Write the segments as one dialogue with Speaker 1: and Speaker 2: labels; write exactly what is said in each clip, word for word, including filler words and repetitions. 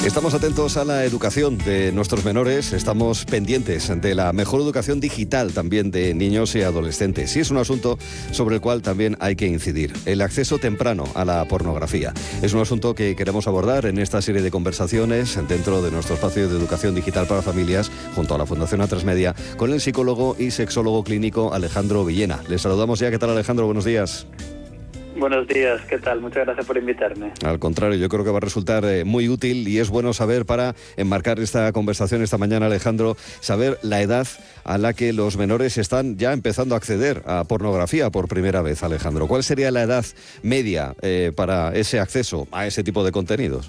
Speaker 1: Estamos atentos a la educación de nuestros menores, estamos pendientes de la mejor educación digital también de niños y adolescentes. Y es un asunto sobre el cual también hay que incidir. El acceso temprano a la pornografía. Es un asunto que queremos abordar en esta serie de conversaciones dentro de nuestro espacio de educación digital para familias, junto a la Fundación Atresmedia, con el psicólogo y sexólogo clínico Alejandro Villena. Les saludamos ya. ¿Qué tal, Alejandro? Buenos días.
Speaker 2: Buenos días, ¿qué tal? Muchas gracias por invitarme.
Speaker 1: Al contrario, yo creo que va a resultar eh, muy útil y es bueno saber, para enmarcar esta conversación esta mañana, Alejandro, saber la edad a la que los menores están ya empezando a acceder a pornografía por primera vez, Alejandro. ¿Cuál sería la edad media eh, para ese acceso a ese tipo de contenidos?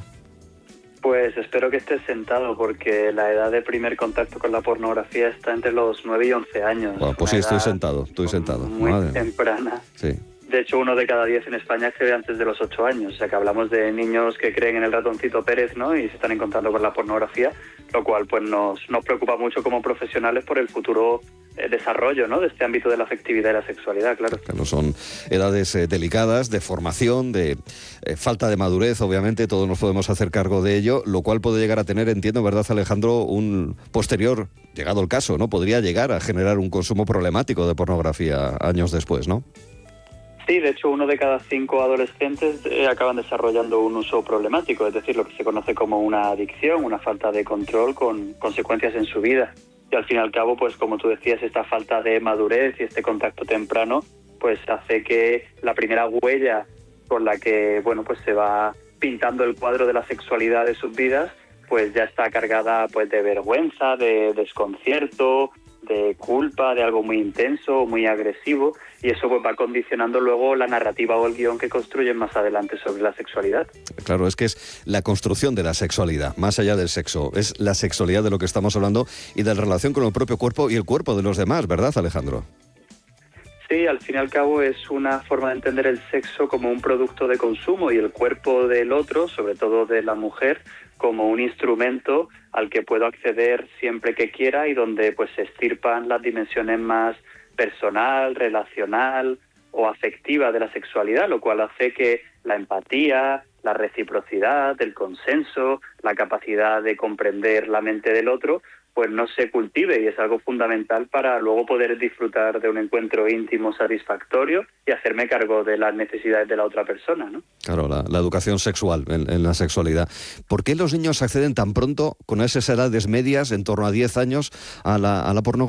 Speaker 2: Pues espero que estés sentado, porque la edad de primer contacto con la pornografía está entre los nueve y once años.
Speaker 1: Bueno, pues sí, estoy sentado, estoy sentado.
Speaker 2: Muy
Speaker 1: Madre
Speaker 2: temprana.
Speaker 1: Sí.
Speaker 2: De hecho, uno de cada diez en España accede antes de los ocho años. O sea, que hablamos de niños que creen en el ratoncito Pérez, ¿no? Y se están encontrando con la pornografía, lo cual pues nos, nos preocupa mucho como profesionales por el futuro eh, desarrollo, ¿no?, de este ámbito de la afectividad y la sexualidad, claro.
Speaker 1: Claro, son edades eh, delicadas, de formación, de eh, falta de madurez, obviamente, todos nos podemos hacer cargo de ello, lo cual puede llegar a tener, entiendo, ¿verdad, Alejandro?, un posterior, llegado el caso, ¿no?, podría llegar a generar un consumo problemático de pornografía años después, ¿no?
Speaker 2: Sí, de hecho, uno de cada cinco adolescentes eh, acaban desarrollando un uso problemático, es decir, lo que se conoce como una adicción, una falta de control con consecuencias en su vida. Y al fin y al cabo, pues como tú decías, esta falta de madurez y este contacto temprano, pues hace que la primera huella con la que, bueno, pues se va pintando el cuadro de la sexualidad de sus vidas, pues ya está cargada, pues, de vergüenza, de desconcierto, de culpa, de algo muy intenso, muy agresivo, y eso pues va condicionando luego la narrativa o el guión que construyen más adelante sobre la sexualidad. Claro,
Speaker 1: es que es la construcción de la sexualidad, más allá del sexo, es la sexualidad de lo que estamos hablando y de la relación con el propio cuerpo y el cuerpo de los demás, ¿verdad, Alejandro?
Speaker 2: Sí, al fin y al cabo es una forma de entender el sexo como un producto de consumo y el cuerpo del otro, sobre todo de la mujer, como un instrumento al que puedo acceder siempre que quiera y donde pues se estirpan las dimensiones más personal, relacional o afectiva de la sexualidad, lo cual hace que la empatía, la reciprocidad, el consenso, la capacidad de comprender la mente del otro, pues no se cultive, y es algo fundamental para luego poder disfrutar de un encuentro íntimo satisfactorio y hacerme cargo de las necesidades de la otra persona, ¿no?
Speaker 1: Claro, la, la educación sexual en, en la sexualidad. ¿Por qué los niños acceden tan pronto, con esas edades medias, en torno a diez años, a la, a la pornografía?